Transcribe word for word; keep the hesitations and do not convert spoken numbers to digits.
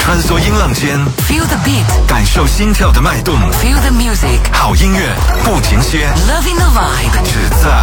穿梭音浪间 ，Feel the beat， 感受心跳的脉动 ，Feel the music， 好音乐不停歇 Loving the vibe， 只在